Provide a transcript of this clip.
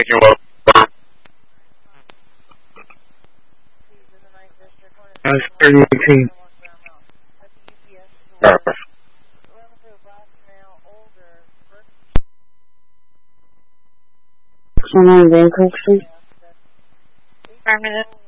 you over. That's 3018. Perfect. Someone in Vancouver Street? Affirmative.